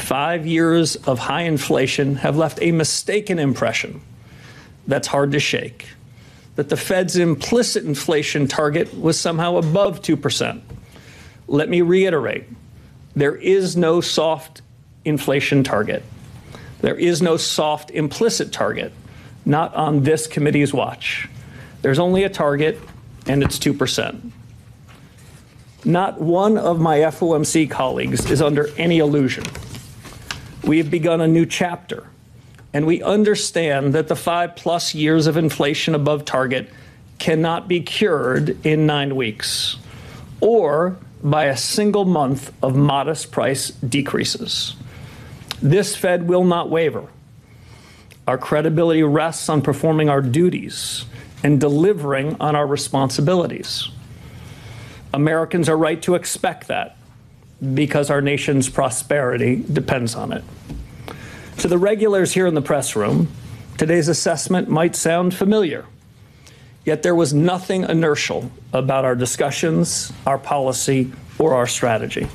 5 years of high inflation have left a mistaken impression that's hard to shake, that the Fed's implicit inflation target was somehow above 2%. Let me reiterate, there is no soft inflation target. There is no soft implicit target, not on this committee's watch. There's only a target, and it's 2%. Not one of my FOMC colleagues is under any illusion. We have begun a new chapter, and we understand that the 5+ years of inflation above target cannot be cured in 9 weeks or by a single month of modest price decreases. This Fed will not waver. Our credibility rests on performing our duties and delivering on our responsibilities. Americans are right to expect that because our nation's prosperity depends on it. To the regulars here in the press room, today's assessment might sound familiar, yet there was nothing inertial about our discussions, our policy, or our strategy.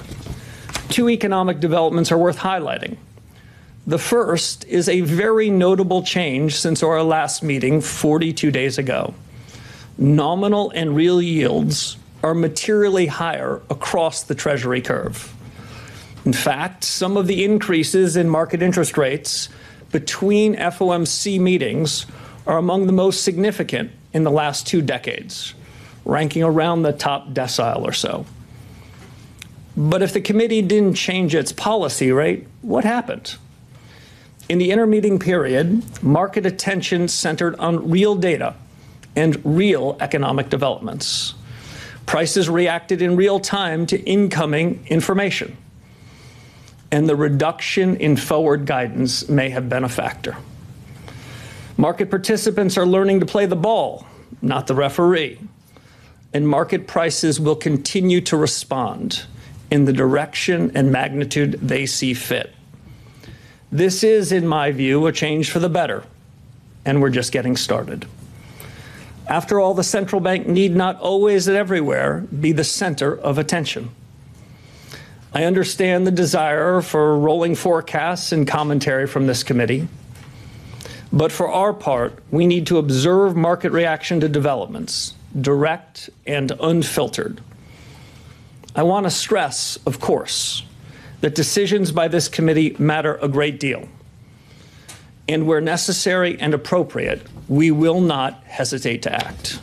2 economic developments are worth highlighting. The first is a very notable change since our last meeting 42 days ago. Nominal and real yields are materially higher across the Treasury curve. In fact, some of the increases in market interest rates between FOMC meetings are among the most significant in the last 2 decades, ranking around the top decile or so. But if the committee didn't change its policy rate, what happened? In the intermeeting period, market attention centered on real data and real economic developments. Prices reacted in real time to incoming information, and the reduction in forward guidance may have been a factor. Market participants are learning to play the ball, not the referee, and market prices will continue to respond in the direction and magnitude they see fit. This is, in my view, a change for the better, and we're just getting started. After all, the central bank need not always and everywhere be the center of attention. I understand the desire for rolling forecasts and commentary from this committee, but for our part, we need to observe market reaction to developments, direct and unfiltered. I want to stress, of course, that decisions by this committee matter a great deal. And where necessary and appropriate, we will not hesitate to act.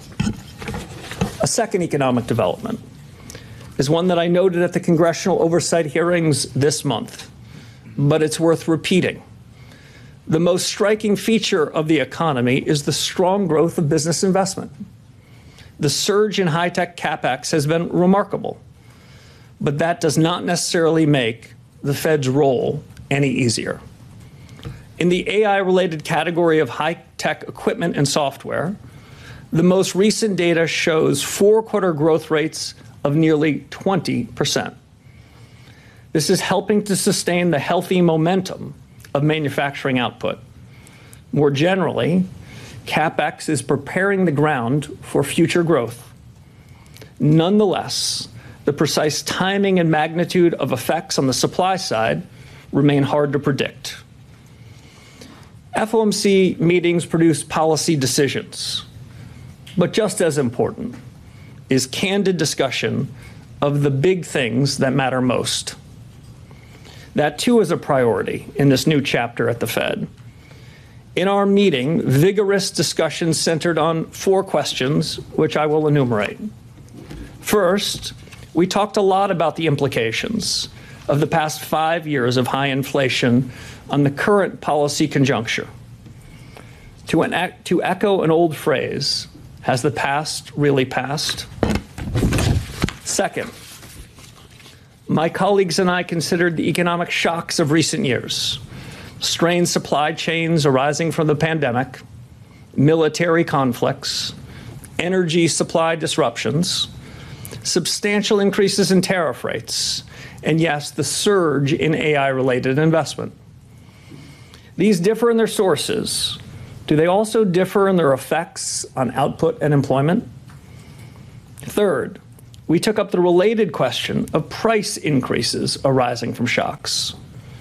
A second economic development is one that I noted at the congressional oversight hearings this month, but it's worth repeating. The most striking feature of the economy is the strong growth of business investment. The surge in high-tech CapEx has been remarkable, but that does not necessarily make the Fed's role any easier. In the AI-related category of high-tech equipment and software, the most recent data shows 4-quarter growth rates of nearly 20%. This is helping to sustain the healthy momentum of manufacturing output. More generally, CapEx is preparing the ground for future growth. Nonetheless, the precise timing and magnitude of effects on the supply side remain hard to predict. FOMC meetings produce policy decisions, but just as important is candid discussion of the big things that matter most. That too is a priority in this new chapter at the Fed. In our meeting, vigorous discussion centered on 4 questions, which I will enumerate. First, we talked a lot about the implications of the past 5 years of high inflation on the current policy conjuncture. To echo an old phrase, has the past really passed? Second, my colleagues and I considered the economic shocks of recent years, strained supply chains arising from the pandemic, military conflicts, energy supply disruptions, substantial increases in tariff rates, and yes, the surge in AI-related investment. These differ in their sources. Do they also differ in their effects on output and employment? Third, we took up the related question of price increases arising from shocks.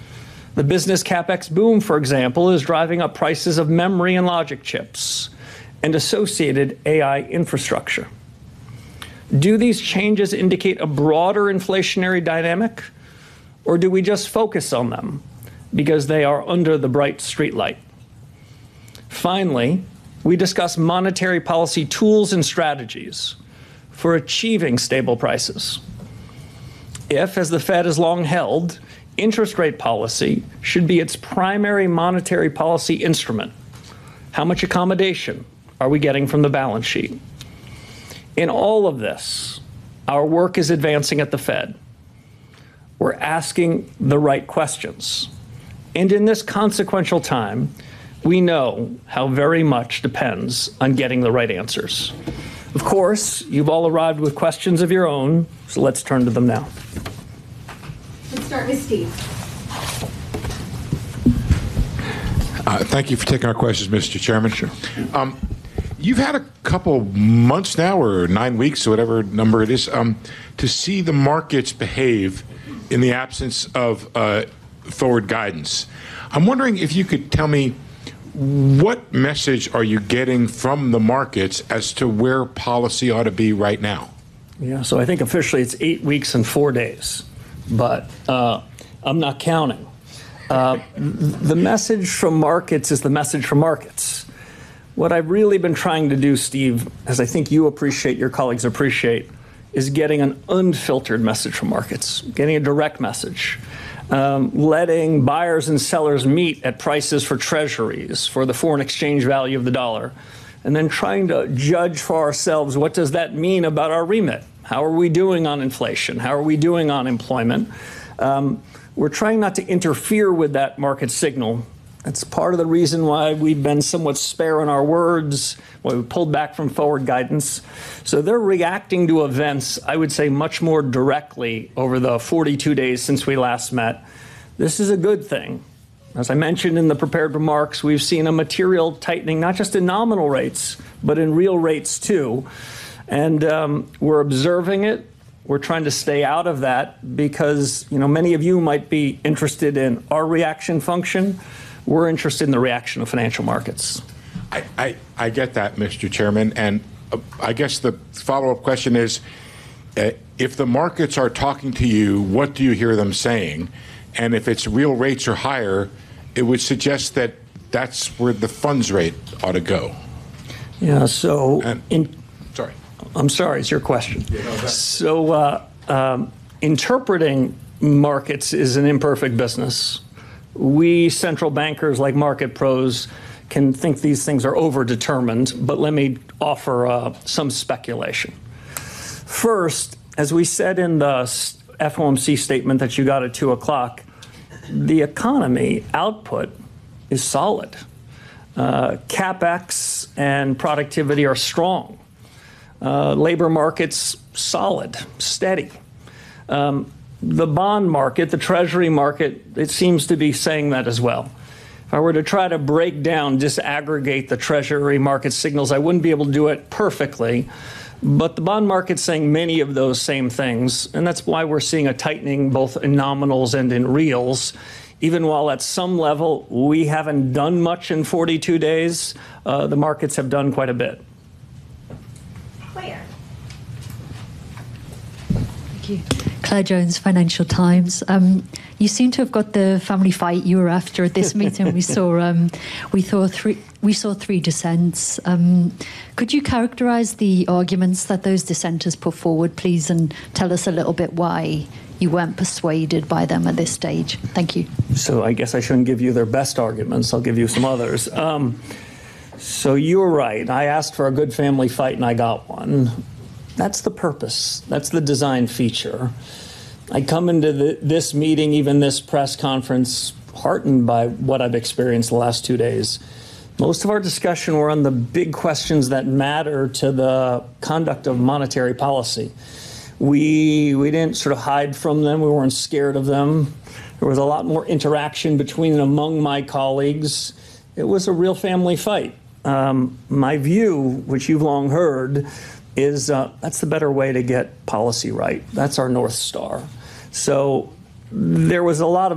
The business CapEx boom, for example, is driving up prices of memory and logic chips and associated AI infrastructure. Do these changes indicate a broader inflationary dynamic, or do we just focus on them because they are under the bright streetlight? Finally, we discuss monetary policy tools and strategies for achieving stable prices. If, as the Fed has long held, interest rate policy should be its primary monetary policy instrument, how much accommodation are we getting from the balance sheet? In all of this, our work is advancing at the Fed. We're asking the right questions. And in this consequential time, we know how very much depends on getting the right answers. Of course, you've all arrived with questions of your own, so let's turn to them now. Let's start with Steve. Thank you for taking our questions, Mr. Chairman. Sure. You've had a couple months now, or 9 weeks, or whatever number it is, to see the markets behave in the absence of forward guidance. I'm wondering if you could tell me, what message are you getting from the markets as to where policy ought to be right now? Yeah, so I think officially it's 8 weeks and 4 days, but I'm not counting. The message from markets is the message from markets. What I've really been trying to do, Steve, as I think you appreciate, your colleagues appreciate, is getting an unfiltered message from markets, getting a direct message, letting buyers and sellers meet at prices for treasuries, for the foreign exchange value of the dollar, and then trying to judge for ourselves, what does that mean about our remit? How are we doing on inflation? How are we doing on employment? We're trying not to interfere with that market signal. That's part of the reason why we've been somewhat spare in our words, why we pulled back from forward guidance. So they're reacting to events, I would say, much more directly over the 42 days since we last met. This is a good thing. As I mentioned in the prepared remarks, we've seen a material tightening, not just in nominal rates, but in real rates too. And we're observing it. We're trying to stay out of that because, many of you might be interested in our reaction function. We're interested in the reaction of financial markets. I get that, Mr. Chairman. And I guess the follow-up question is, if the markets are talking to you, what do you hear them saying? And if it's real rates are higher, it would suggest that that's where the funds rate ought to go. Yeah, so... Sorry. I'm sorry, it's your question. Yeah, no, so interpreting markets is an imperfect business. We central bankers like market pros can think these things are overdetermined, but let me offer some speculation. First, as we said in the FOMC statement that you got at 2 o'clock, the economy output is solid. CapEx and productivity are strong. Labor market's solid, steady. The bond market, the treasury market, it seems to be saying that as well. If I were to try to break down, disaggregate the treasury market signals, I wouldn't be able to do it perfectly. But the bond market's saying many of those same things, and that's why we're seeing a tightening both in nominals and in reals. Even while at some level we haven't done much in 42 days, the markets have done quite a bit. Claire. Thank you. Claire Jones, Financial Times. You seem to have got the family fight you were after at this meeting. We saw three dissents. Could you characterise the arguments that those dissenters put forward, please, and tell us a little bit why you weren't persuaded by them at this stage? Thank you. So I guess I shouldn't give you their best arguments. I'll give you some others. So you were right. I asked for a good family fight, and I got one. That's the purpose. That's the design feature. I come into this meeting, even this press conference, heartened by what I've experienced the last 2 days. Most of our discussion were on the big questions that matter to the conduct of monetary policy. We didn't sort of hide from them. We weren't scared of them. There was a lot more interaction between and among my colleagues. It was a real family fight. My view, which you've long heard, is that's the better way to get policy right. That's our North Star. So there was a lot of